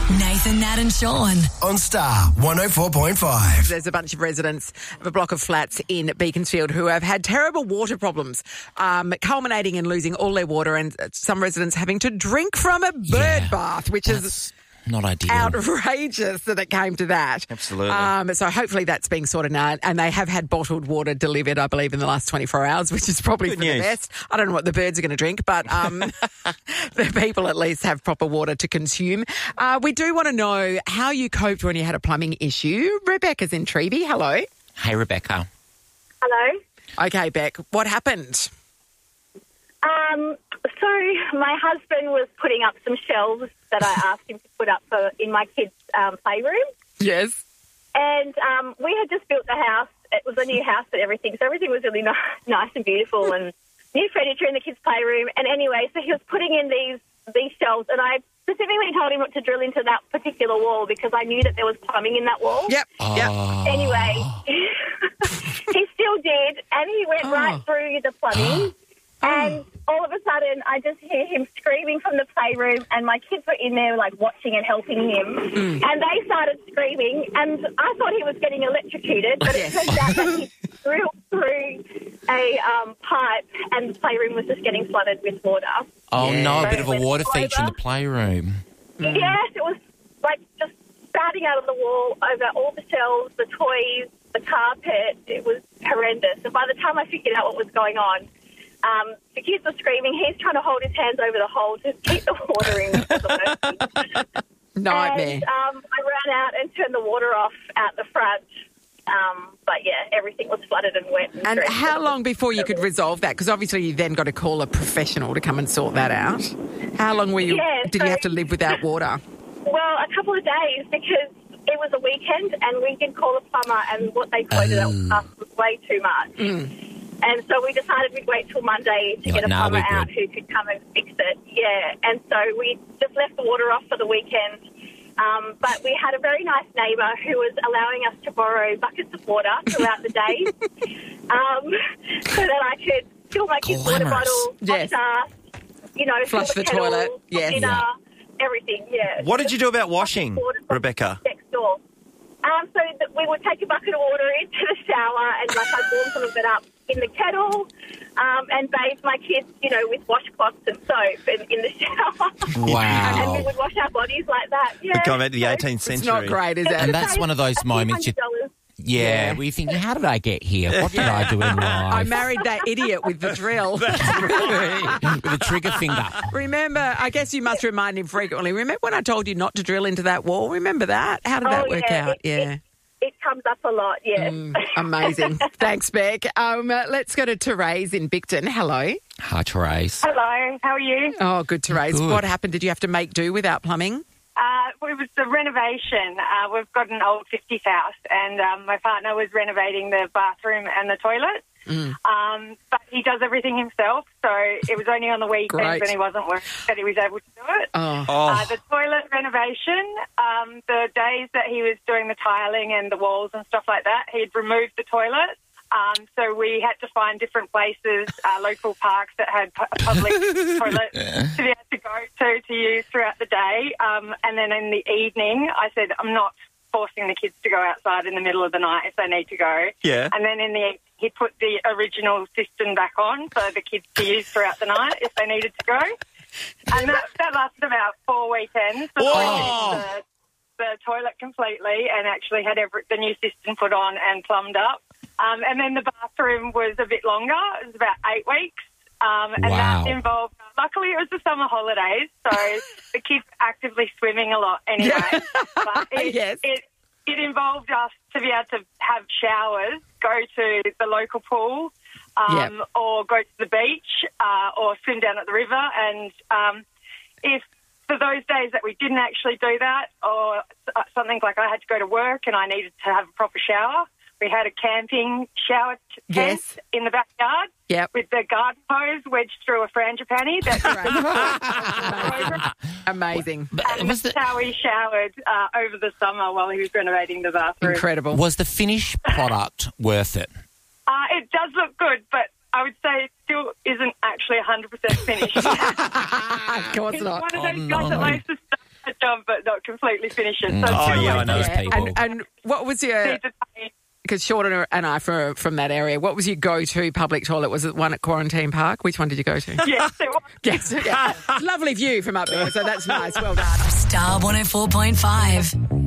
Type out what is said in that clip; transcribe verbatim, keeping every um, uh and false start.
Nathan, Nat and Sean. On Star one oh four point five. There's a bunch of residents of a block of flats in Beaconsfield who have had terrible water problems, um, culminating in losing all their water and some residents having to drink from a bird Yeah, bath, which is not ideal. outrageous that it came to that. Absolutely. Um, so hopefully that's being sorted out. And they have had bottled water delivered, I believe, in the last twenty-four hours, which is probably Good for news. the best. I don't know what the birds are going to drink, but um, the people at least have proper water to consume. Uh, we do want to know how you coped when you had a plumbing issue. Rebecca's in Treeby. Hello. Hey, Rebecca. Hello. Okay, Beck, what happened? Um, so my husband was putting up some shelves that I asked him to put up for in my kids' um, playroom. Yes. And um, we had just built the house. It was a new house and everything, so everything was really nice, nice and beautiful and new furniture in the kids' playroom. And anyway, so he was putting in these these shelves, and I specifically told him not to drill into that particular wall because I knew that there was plumbing in that wall. Yep, yep. Oh. Anyway, he still did, and he went Oh. right through the plumbing. And all of a sudden, I just hear him screaming from the playroom, and my kids were in there, like, watching and helping him. Mm. And they started screaming, and I thought he was getting electrocuted, but it turns out that he drilled through a um, pipe, and the playroom was just getting flooded with water. Oh, Yeah. no, a So bit of it a went water all feature in the over. playroom. Yes, it was, like, just spouting out of the wall over all the shelves, the toys, the carpet. It was horrendous. And by the time I figured out what was going on, Um, the kids were screaming. He's trying to hold his hands over the hole to keep the water in. Nightmare. And um, I ran out and turned the water off out the front. Um, but, yeah, everything was flooded and wet. And, And drenched. how long before you could resolve that? Because obviously you then got to call a professional to come and sort that out. How long were you? Yeah, did so- you have to live without water? Well, a couple of days because it was a weekend and we did call a plumber and what they quoted Oh. us was way too much. Mm. And so we decided we'd wait till Monday to You're get a like, "Nah, plumber we're out good." who could come and fix it. Yeah, and so we just left the water off for the weekend. Um, but we had a very nice neighbour who was allowing us to borrow buckets of water throughout the day um, so that I could fill my kids' water Glamorous. bottle, Yes. wash us, you know, Flush fill the kettle, toilet. Yes. dinner, Yeah. everything, yeah. What did you do about washing, Water from Rebecca? Next door. Um, so that we would take a bucket of water into the shower and like I warmed some of it up in the kettle um, and bathe my kids, you know, with washcloths and soap in, in the shower. And we Wow. would wash our bodies like that. Yeah. Going back to the So eighteenth It's century. not great, is And it? that's one of those a few moments you... hundred dollars. Yeah, Yeah. where you think, how did I get here? What did I do in I life? married that idiot with the drill. With a trigger finger. Remember, I guess you must remind him frequently. Remember when I told you not to drill into that wall? Remember that? How did that Oh, work yeah, out? it- yeah. it- It comes up a lot, yes. Mm, amazing. Thanks, Beck. Um, uh, let's go to Therese in Bicton. Hello. Hi, Therese. Hello, how are you? Oh, good, Therese. Good. What happened? Did you have to make do without plumbing? Uh, it was the renovation. Uh, we've got an old fifties house, and um, my partner was renovating the bathroom and the toilet. Mm. Um, but he does everything himself, so it was only on the weekends Great. when he wasn't working that he was able to do it. Oh, Oh, Uh, the toilet renovation, um, the days that he was doing the tiling and the walls and stuff like that, he'd removed the toilet. Um, so we had to find different places, uh, local parks that had pu- public toilets to be able to go to to use throughout the day. Um, and then in the evening, I said, I'm not forcing the kids to go outside in the middle of the night if they need to go. yeah. And then in the he put the original cistern back on for the kids to use throughout the night if they needed to go. And that, that lasted about four weekends before Whoa. we finished the, the toilet completely and actually had every, the new cistern put on and plumbed up. Um, and then the bathroom was a bit longer. It was about eight weeks. Um, and Wow. that involved, luckily it was the summer holidays, so the kids were actively swimming a lot anyway. But it, Yes. it, it involved us to be able to have showers, go to the local pool, um, Yep. or go to the beach, uh, or swim down at the river. And um, if for those days that we didn't actually do that, or uh, something like I had to go to work and I needed to have a proper shower, we had a camping shower t- tent Yes. in the backyard Yep. with the garden hose wedged through a frangipani. That Amazing. But and was that's the, how he showered uh, over the summer while he was renovating the bathroom. Incredible. was the finished product worth it? Uh, it does look good, but I would say it still isn't actually one hundred percent finished. Of course He's not. one of Oh, those guys that no. likes to stuff a jump but not completely finish it. So Oh, it's yeah, I like- know those Yeah, people. And, and what was your, Need to pay. because Sean and I are from that area, what was your go-to public toilet? Was it one at Quarantine Park? Which one did you go to? Yes, it was. Yes, okay. Lovely view from up there, so that's nice. Well done. Star one oh four point five.